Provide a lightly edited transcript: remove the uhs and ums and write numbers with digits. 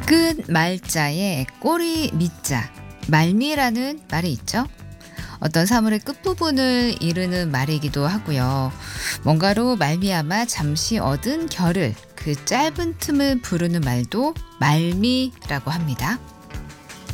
끝 말자에 꼬리 밑자, 말미라는 말이 있죠. 어떤 사물의 끝부분을 이르는 말이기도 하고요. 뭔가로 말미암아 잠시 얻은 결을, 그 짧은 틈을 부르는 말도 말미라고 합니다.